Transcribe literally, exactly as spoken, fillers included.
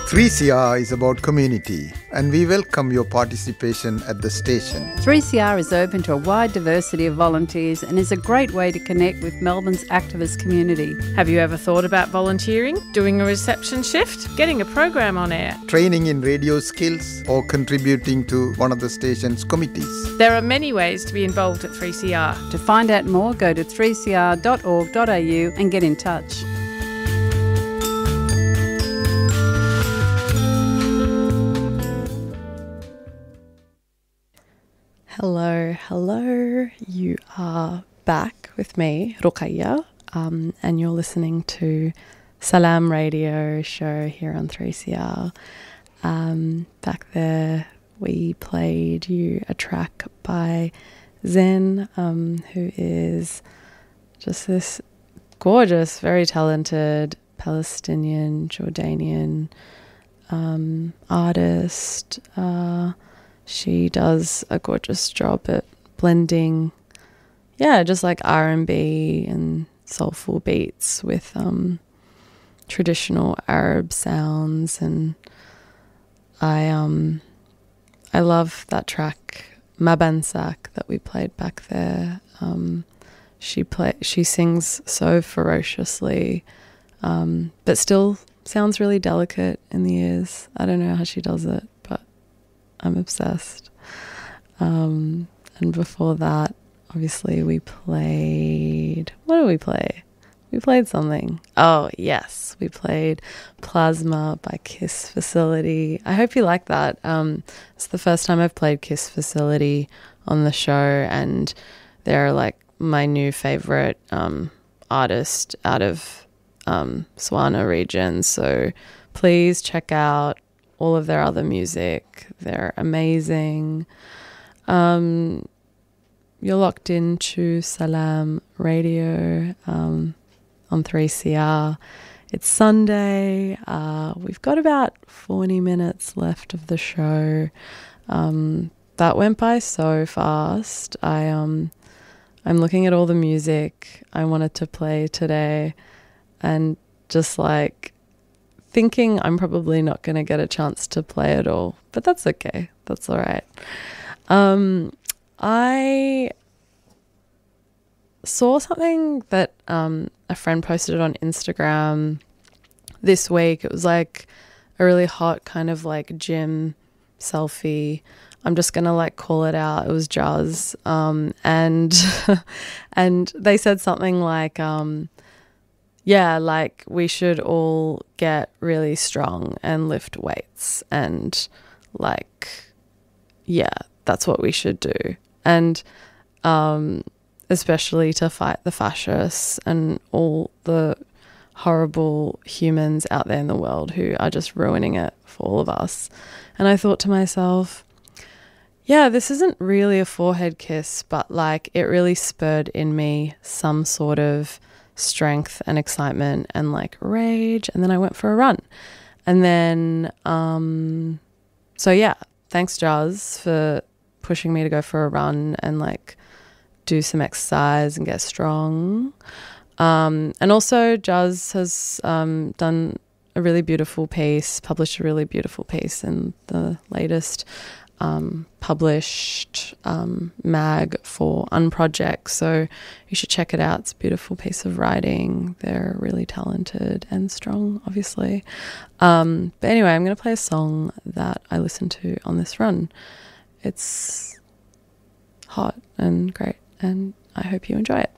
three C R is about community, and we welcome your participation at the station. three C R is open to a wide diversity of volunteers and is a great way to connect with Melbourne's activist community. Have you ever thought about volunteering, doing a reception shift, getting a program on air? Training in radio skills or contributing to one of the station's committees. There are many ways to be involved at three C R. To find out more, go to three c r dot org dot a u and get in touch. Hello, hello. You are back with me, Ruqayya, um, and you're listening to Salam Radio Show here on three C R. Um, back there, we played you a track by Zen, um, who is just this gorgeous, very talented Palestinian, Jordanian um, artist. Uh, She does a gorgeous job at blending, yeah, just like R and B and soulful beats with um, traditional Arab sounds, and I um I love that track Mabansak that we played back there. Um, she play she sings so ferociously, um, but still sounds really delicate in the ears. I don't know how she does it, but I'm obsessed. Um, and before that, obviously, we played... What did we play? We played something. Oh, yes. We played Plasma by Kiss Facility. I hope you like that. Um, it's the first time I've played Kiss Facility on the show, and they're like my new favorite um, artist out of um, Swana region. So please check out all of their other music. They're amazing. Um, you're locked into Salam Radio um, on three C R. It's Sunday. Uh, we've got about forty minutes left of the show. Um, that went by so fast. I, um, I'm looking at all the music I wanted to play today and just like thinking I'm probably not going to get a chance to play it all, but that's okay. That's all right. Um, I saw something that um, a friend posted on Instagram this week. It was like a really hot kind of like gym selfie. I'm just going to like call it out. It was Jazz. Um, and, and they said something like, um, yeah, like we should all get really strong and lift weights and like, yeah, that's what we should do. And um, especially to fight the fascists and all the horrible humans out there in the world who are just ruining it for all of us. And I thought to myself, yeah, this isn't really a forehead kiss, but like it really spurred in me some sort of strength and excitement and like rage, and then I went for a run. And then um so yeah, thanks Jazz for pushing me to go for a run and like do some exercise and get strong. Um and also Jazz has um done a really beautiful piece, published a really beautiful piece in the latest Um, published um, mag for Unproject, so you should check it out. It's a beautiful piece of writing. They're really talented and strong, obviously. Um, but anyway, I'm going to play a song that I listened to on this run. It's hot and great, and I hope you enjoy it.